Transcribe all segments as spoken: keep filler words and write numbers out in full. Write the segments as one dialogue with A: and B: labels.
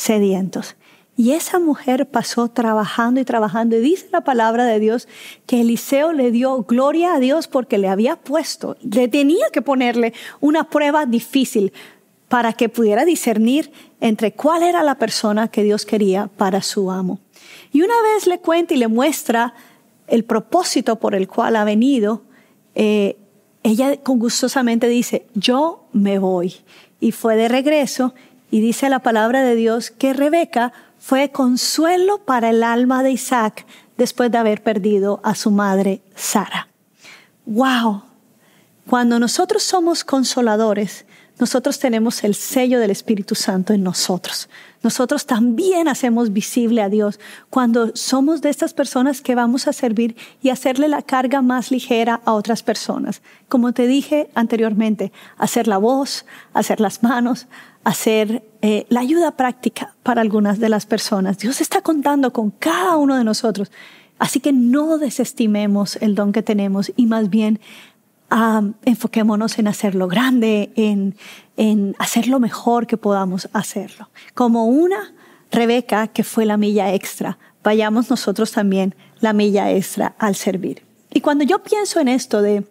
A: sedientos. Y esa mujer pasó trabajando y trabajando. Y dice la palabra de Dios que Eliseo le dio gloria a Dios porque le había puesto, le tenía que ponerle una prueba difícil para que pudiera discernir entre cuál era la persona que Dios quería para su amo. Y una vez le cuenta y le muestra el propósito por el cual ha venido, eh, ella con gustosamente dice, yo me voy. Y fue de regreso y dice la palabra de Dios que Rebeca fue consuelo para el alma de Isaac después de haber perdido a su madre Sara. ¡Wow! Cuando nosotros somos consoladores, nosotros tenemos el sello del Espíritu Santo en nosotros. Nosotros también hacemos visible a Dios cuando somos de estas personas que vamos a servir y hacerle la carga más ligera a otras personas. Como te dije anteriormente, hacer la voz, hacer las manos, hacer eh, la ayuda práctica para algunas de las personas. Dios está contando con cada uno de nosotros. Así que no desestimemos el don que tenemos y más bien Um, enfoquémonos en hacerlo grande, en, en hacer lo mejor que podamos hacerlo. Como una Rebeca que fue la milla extra, vayamos nosotros también la milla extra al servir. Y cuando yo pienso en esto de,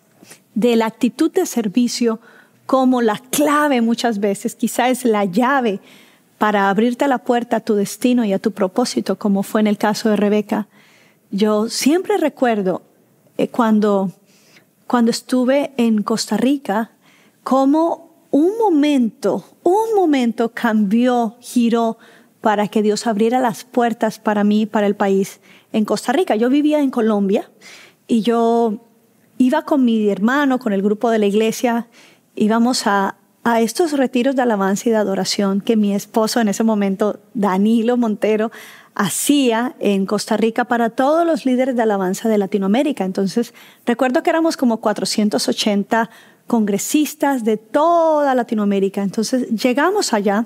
A: de la actitud de servicio como la clave muchas veces, quizá es la llave para abrirte la puerta a tu destino y a tu propósito, como fue en el caso de Rebeca, yo siempre recuerdo eh, cuando... Cuando estuve en Costa Rica, cómo un momento, un momento cambió, giró para que Dios abriera las puertas para mí, para el país. En Costa Rica, yo vivía en Colombia y yo iba con mi hermano, con el grupo de la iglesia, íbamos a, a estos retiros de alabanza y de adoración que mi esposo en ese momento, Danilo Montero, hacía en Costa Rica para todos los líderes de alabanza de Latinoamérica. Entonces, recuerdo que éramos como cuatrocientos ochenta congresistas de toda Latinoamérica. Entonces, llegamos allá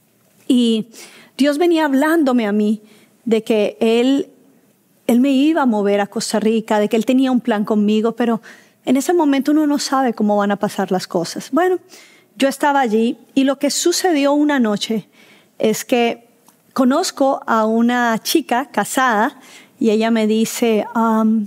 A: y Dios venía hablándome a mí de que Él, Él me iba a mover a Costa Rica, de que Él tenía un plan conmigo, pero en ese momento uno no sabe cómo van a pasar las cosas. Bueno, yo estaba allí y lo que sucedió una noche es que conozco a una chica casada y ella me dice, um,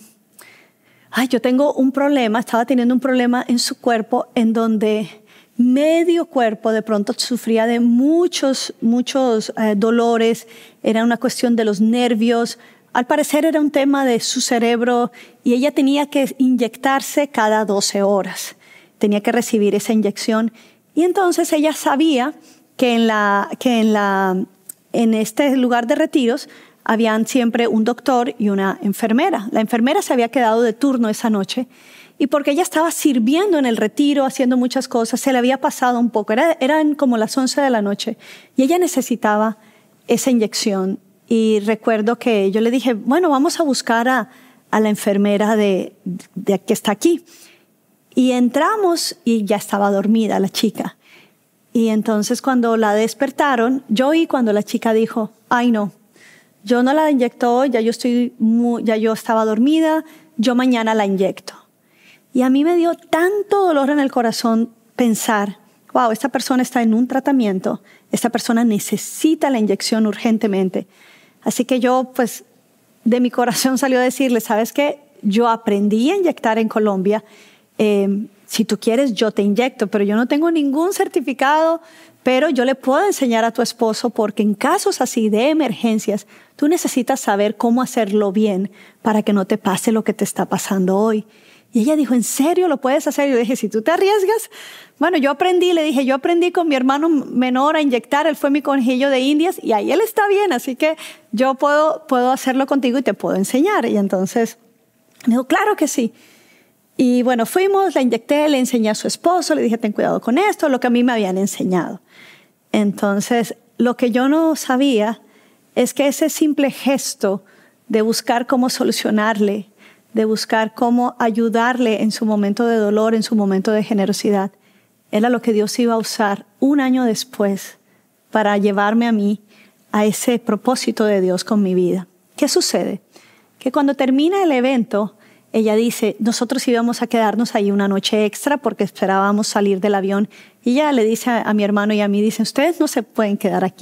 A: ay, yo tengo un problema, estaba teniendo un problema en su cuerpo en donde medio cuerpo de pronto sufría de muchos, muchos eh, dolores, era una cuestión de los nervios, al parecer era un tema de su cerebro y ella tenía que inyectarse cada doce horas, tenía que recibir esa inyección y entonces ella sabía que en la, que en la En este lugar de retiros habían siempre un doctor y una enfermera. La enfermera se había quedado de turno esa noche y porque ella estaba sirviendo en el retiro, haciendo muchas cosas, se le había pasado un poco. Era, eran como las once de la noche y ella necesitaba esa inyección. Y recuerdo que yo le dije, bueno, vamos a buscar a, a la enfermera de, de que está aquí. Y entramos y ya estaba dormida la chica. Y entonces cuando la despertaron, yo oí cuando la chica dijo, ay no, yo no la inyecto, ya yo, estoy muy, ya yo estaba dormida, yo mañana la inyecto. Y a mí me dio tanto dolor en el corazón pensar, wow, esta persona está en un tratamiento, esta persona necesita la inyección urgentemente. Así que yo, pues, de mi corazón salió a decirle, ¿sabes qué? Yo aprendí a inyectar en Colombia, eh, si tú quieres, yo te inyecto, pero yo no tengo ningún certificado, pero yo le puedo enseñar a tu esposo porque en casos así de emergencias, tú necesitas saber cómo hacerlo bien para que no te pase lo que te está pasando hoy. Y ella dijo, ¿en serio lo puedes hacer? Yo dije, si tú te arriesgas, bueno, yo aprendí, le dije, yo aprendí con mi hermano menor a inyectar, él fue mi conejillo de indias y ahí él está bien, así que yo puedo, puedo hacerlo contigo y te puedo enseñar. Y entonces me dijo, claro que sí. Y bueno, fuimos, la inyecté, le enseñé a su esposo, le dije, ten cuidado con esto, lo que a mí me habían enseñado. Entonces, lo que yo no sabía es que ese simple gesto de buscar cómo solucionarle, de buscar cómo ayudarle en su momento de dolor, en su momento de generosidad, era lo que Dios iba a usar un año después para llevarme a mí a ese propósito de Dios con mi vida. ¿Qué sucede? Que cuando termina el evento, ella dice, nosotros íbamos a quedarnos ahí una noche extra porque esperábamos salir del avión. Y ella le dice a, a mi hermano y a mí, dice, ustedes no se pueden quedar aquí,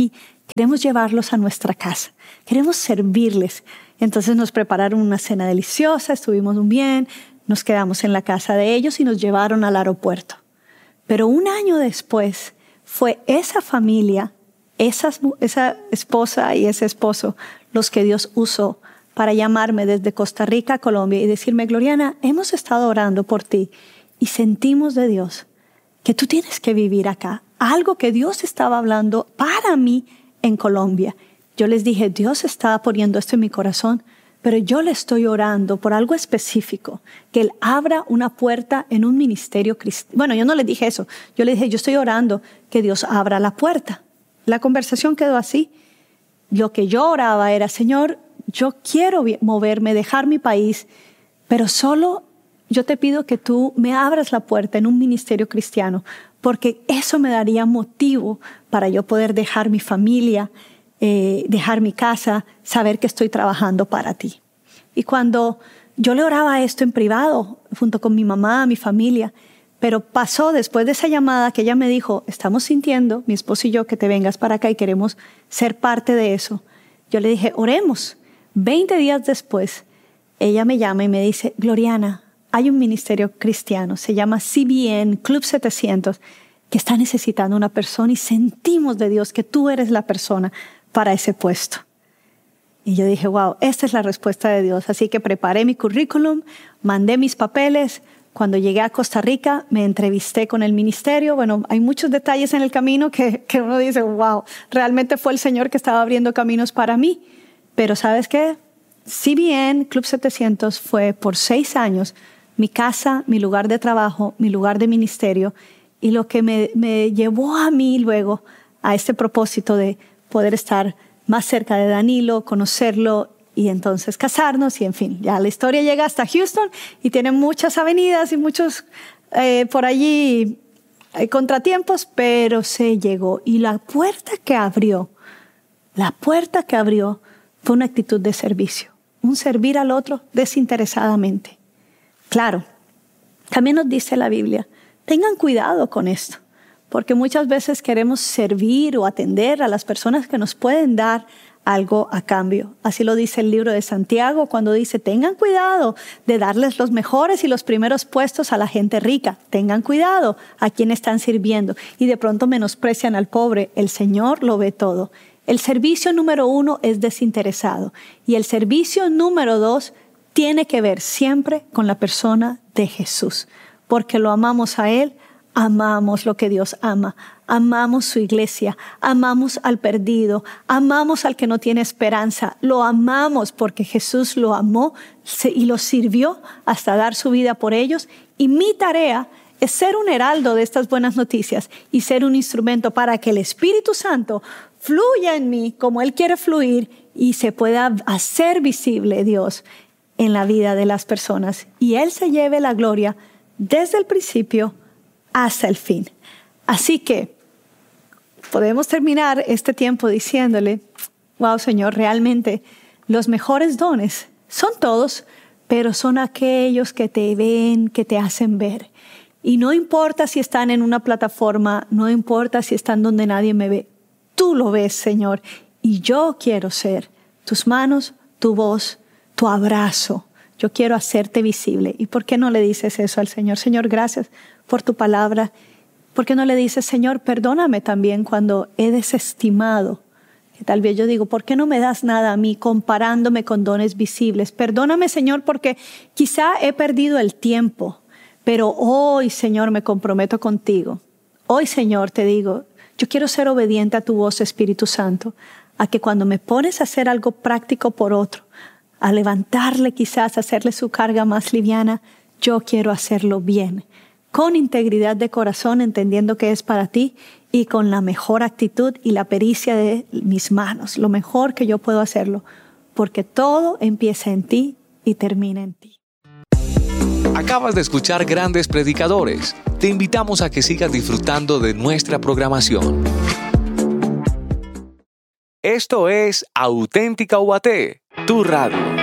A: queremos llevarlos a nuestra casa, queremos servirles. Entonces nos prepararon una cena deliciosa, estuvimos muy bien, nos quedamos en la casa de ellos y nos llevaron al aeropuerto. Pero un año después fue esa familia, esa, esa esposa y ese esposo, los que Dios usó para llamarme desde Costa Rica a Colombia y decirme, Gloriana, hemos estado orando por ti y sentimos de Dios que tú tienes que vivir acá. Algo que Dios estaba hablando para mí en Colombia. Yo les dije, Dios está poniendo esto en mi corazón, pero yo le estoy orando por algo específico, que Él abra una puerta en un ministerio cristiano. Bueno, yo no les dije eso. Yo les dije, yo estoy orando que Dios abra la puerta. La conversación quedó así. Lo que yo oraba era, Señor, yo quiero moverme, dejar mi país, pero solo yo te pido que tú me abras la puerta en un ministerio cristiano, porque eso me daría motivo para yo poder dejar mi familia, eh, dejar mi casa, saber que estoy trabajando para ti. Y cuando yo le oraba esto en privado, junto con mi mamá, mi familia, pero pasó después de esa llamada que ella me dijo, estamos sintiendo, mi esposo y yo, que te vengas para acá y queremos ser parte de eso. Yo le dije, oremos. Veinte días después, ella me llama y me dice, Gloriana, hay un ministerio cristiano, se llama C B N, Club setecientos, que está necesitando una persona y sentimos de Dios que tú eres la persona para ese puesto. Y yo dije, wow, esta es la respuesta de Dios. Así que preparé mi currículum, mandé mis papeles. Cuando llegué a Costa Rica, me entrevisté con el ministerio. Bueno, hay muchos detalles en el camino que, que uno dice, wow, realmente fue el Señor que estaba abriendo caminos para mí. Pero ¿sabes qué? C B N, Club setecientos, fue por seis años mi casa, mi lugar de trabajo, mi lugar de ministerio, y lo que me, me llevó a mí luego a este propósito de poder estar más cerca de Danilo, conocerlo y entonces casarnos. Y en fin, ya la historia llega hasta Houston y tiene muchas avenidas y muchos eh, por allí eh, contratiempos, pero se llegó. Y la puerta que abrió, la puerta que abrió fue una actitud de servicio, un servir al otro desinteresadamente. Claro, también nos dice la Biblia, tengan cuidado con esto, porque muchas veces queremos servir o atender a las personas que nos pueden dar algo a cambio. Así lo dice el libro de Santiago cuando dice, tengan cuidado de darles los mejores y los primeros puestos a la gente rica. Tengan cuidado a quien están sirviendo y de pronto menosprecian al pobre. El Señor lo ve todo. El servicio número uno es desinteresado y el servicio número dos tiene que ver siempre con la persona de Jesús, porque lo amamos a Él, amamos lo que Dios ama, amamos su iglesia, amamos al perdido, amamos al que no tiene esperanza, lo amamos porque Jesús lo amó y lo sirvió hasta dar su vida por ellos. Y mi tarea es ser un heraldo de estas buenas noticias y ser un instrumento para que el Espíritu Santo fluya en mí como Él quiere fluir y se pueda hacer visible Dios en la vida de las personas y Él se lleve la gloria desde el principio hasta el fin. Así que podemos terminar este tiempo diciéndole, wow, Señor, realmente los mejores dones son todos, pero son aquellos que te ven, que te hacen ver. Y no importa si están en una plataforma, no importa si están donde nadie me ve, tú lo ves, Señor, y yo quiero ser tus manos, tu voz, tu abrazo. Yo quiero hacerte visible. ¿Y por qué no le dices eso al Señor? Señor, gracias por tu palabra. ¿Por qué no le dices, Señor, perdóname también cuando he desestimado? Que tal vez yo digo, ¿por qué no me das nada a mí comparándome con dones visibles? Perdóname, Señor, porque quizá he perdido el tiempo, pero hoy, Señor, me comprometo contigo. Hoy, Señor, te digo, yo quiero ser obediente a tu voz, Espíritu Santo, a que cuando me pones a hacer algo práctico por otro, a levantarle quizás, a hacerle su carga más liviana, yo quiero hacerlo bien, con integridad de corazón, entendiendo que es para ti y con la mejor actitud y la pericia de mis manos, lo mejor que yo puedo hacerlo, porque todo empieza en ti y termina en ti.
B: Acabas de escuchar Grandes Predicadores. Te invitamos a que sigas disfrutando de nuestra programación. Esto es Auténtica U A T, tu radio.